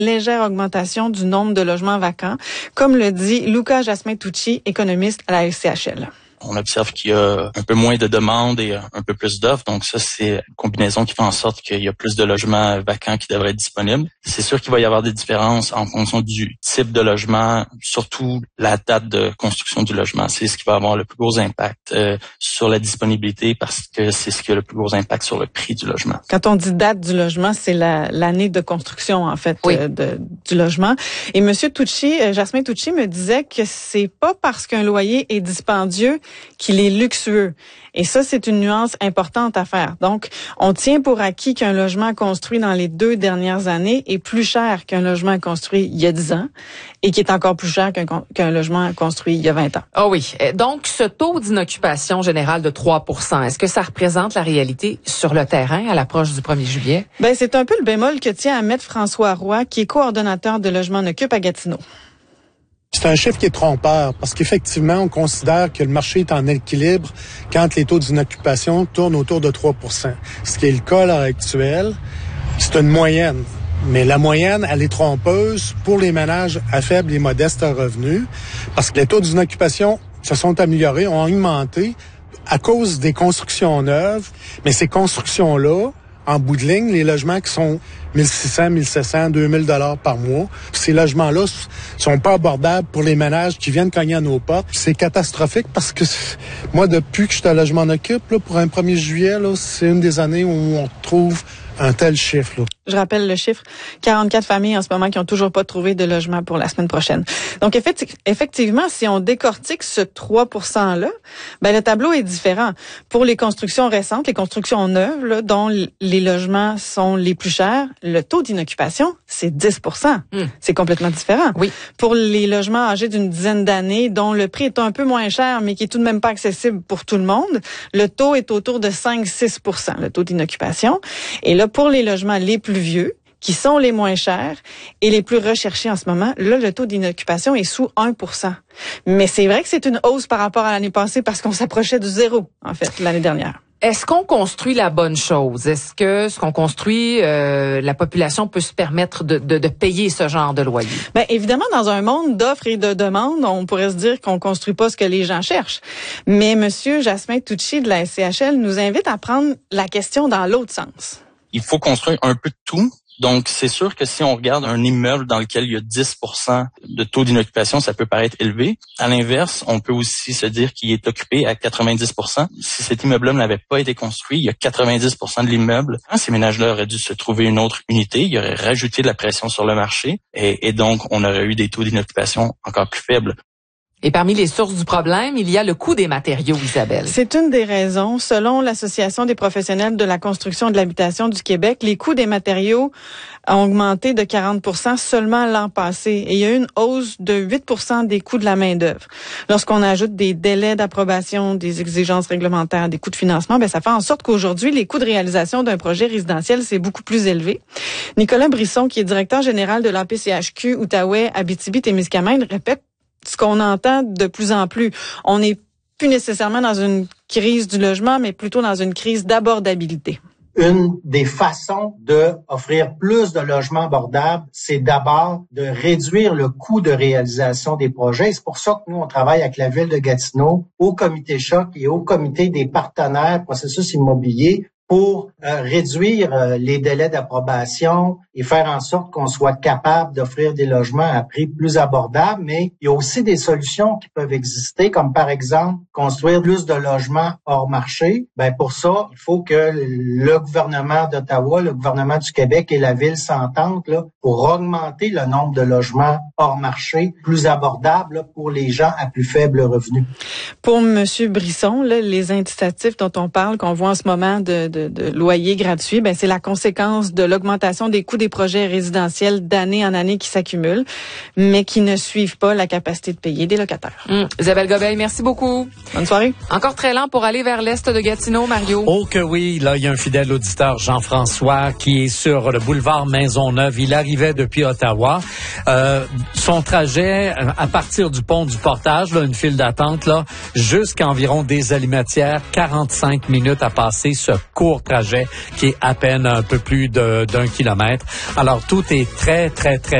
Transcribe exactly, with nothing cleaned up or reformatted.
légère augmentation du nombre de logements vacants, comme le dit Luca Jasmin-Tucci, économiste à la L C H L. On observe qu'il y a un peu moins de demandes et un peu plus d'offres. Donc ça, c'est une combinaison qui fait en sorte qu'il y a plus de logements vacants qui devraient être disponibles. C'est sûr qu'il va y avoir des différences en fonction du type de logement, surtout la date de construction du logement. C'est ce qui va avoir le plus gros impact euh, sur la disponibilité parce que c'est ce qui a le plus gros impact sur le prix du logement. Quand on dit date du logement, c'est la, l'année de construction, en fait, oui. euh, de, du logement. Et Monsieur Tucci, euh, Jasmin Tucci me disait que c'est pas parce qu'un loyer est dispendieux qu'il est luxueux. Et ça, c'est une nuance importante à faire. Donc, on tient pour acquis qu'un logement construit dans les deux dernières années est plus cher qu'un logement construit il y a dix ans et qui est encore plus cher qu'un, qu'un logement construit il y a vingt ans. Ah oui. Donc, ce taux d'inoccupation général de trois pour cent, est-ce que ça représente la réalité sur le terrain à l'approche du premier juillet? Ben, c'est un peu le bémol que tient à mettre François Roy, qui est coordonnateur de Logement en Occupe à Gatineau. C'est un chiffre qui est trompeur parce qu'effectivement, on considère que le marché est en équilibre quand les taux d'inoccupation tournent autour de trois pour cent. Ce qui est le cas à l'heure actuelle, c'est une moyenne. Mais la moyenne, elle est trompeuse pour les ménages à faible et modestes revenus parce que les taux d'inoccupation se sont améliorés, ont augmenté à cause des constructions neuves. Mais ces constructions-là, en bout de ligne, les logements qui sont mille six cents, mille sept cents, deux mille dollars par mois, ces logements-là sont pas abordables pour les ménages qui viennent cogner à nos portes. C'est catastrophique parce que moi, depuis que je suis à Logement en Occupe, là, pour un premier juillet, là, c'est une des années où on trouve un tel chiffre, là. Je rappelle le chiffre, quarante-quatre familles en ce moment qui ont toujours pas trouvé de logement pour la semaine prochaine. Donc, effectivement, si on décortique ce trois pour cent-là, ben, le tableau est différent. Pour les constructions récentes, les constructions neuves, là, dont les logements sont les plus chers, le taux d'inoccupation, c'est dix pour cent. Mmh. C'est complètement différent. Oui. Pour les logements âgés d'une dizaine d'années, dont le prix est un peu moins cher, mais qui est tout de même pas accessible pour tout le monde, le taux est autour de cinq à six pour cent, le taux d'inoccupation. Et là, pour les logements les plus vieux, qui sont les moins chers et les plus recherchés en ce moment, là, le taux d'inoccupation est sous un pour cent. Mais c'est vrai que c'est une hausse par rapport à l'année passée parce qu'on s'approchait du zéro, en fait, l'année dernière. Est-ce qu'on construit la bonne chose? Est-ce que ce qu'on construit, euh, la population peut se permettre de, de, de payer ce genre de loyer? Ben évidemment, dans un monde d'offres et de demandes, on pourrait se dire qu'on construit pas ce que les gens cherchent. Mais Monsieur Jasmin-Tucci de la S C H L nous invite à prendre la question dans l'autre sens. Il faut construire un peu de tout. Donc, c'est sûr que si on regarde un immeuble dans lequel il y a dix pour cent de taux d'inoccupation, ça peut paraître élevé. À l'inverse, on peut aussi se dire qu'il est occupé à quatre-vingt-dix pour cent. Si cet immeuble-là n'avait pas été construit, il y a quatre-vingt-dix pour cent de l'immeuble. Ces ménages-là auraient dû se trouver une autre unité. Il y aurait rajouté de la pression sur le marché et, et donc on aurait eu des taux d'inoccupation encore plus faibles. Et parmi les sources du problème, il y a le coût des matériaux, Isabelle. C'est une des raisons. Selon l'Association des professionnels de la construction et de l'habitation du Québec, les coûts des matériaux ont augmenté de quarante pour cent seulement l'an passé. Et il y a eu une hausse de huit pour cent des coûts de la main-d'œuvre. Lorsqu'on ajoute des délais d'approbation, des exigences réglementaires, des coûts de financement, ben ça fait en sorte qu'aujourd'hui, les coûts de réalisation d'un projet résidentiel, c'est beaucoup plus élevé. Nicolas Brisson, qui est directeur général de l'A P C H Q Outaouais, Abitibi-Témiscamingue, répète ce qu'on entend de plus en plus. On n'est plus nécessairement dans une crise du logement, mais plutôt dans une crise d'abordabilité. Une des façons d'offrir plus de logements abordables, c'est d'abord de réduire le coût de réalisation des projets. C'est pour ça que nous, on travaille avec la Ville de Gatineau, au comité Choc et au comité des partenaires processus immobilier pour euh, réduire euh, les délais d'approbation et faire en sorte qu'on soit capable d'offrir des logements à prix plus abordables. Mais il y a aussi des solutions qui peuvent exister, comme par exemple construire plus de logements hors marché. Ben pour ça, il faut que le gouvernement d'Ottawa, le gouvernement du Québec et la Ville s'entendent là, pour augmenter le nombre de logements hors marché plus abordables là, pour les gens à plus faible revenu. Pour M. Brisson, là, les incitatifs dont on parle, qu'on voit en ce moment de, de, de loyers gratuits, ben c'est la conséquence de l'augmentation des coûts des projets résidentiels d'année en année qui s'accumulent, mais qui ne suivent pas la capacité de payer des locataires. Mmh. Isabelle Gobeil, merci beaucoup. Bonne soirée. Encore très lent pour aller vers l'est de Gatineau, Mario. Oh que oui, là, il y a un fidèle auditeur, Jean-François, qui est sur le boulevard Maisonneuve. Il arrivait depuis Ottawa. Euh, son trajet à partir du pont du Portage, là, une file d'attente, là, jusqu'à environ des Alimentières, quarante-cinq minutes à passer ce court trajet qui est à peine un peu plus de, d'un kilomètre. Alors, tout est très, très, très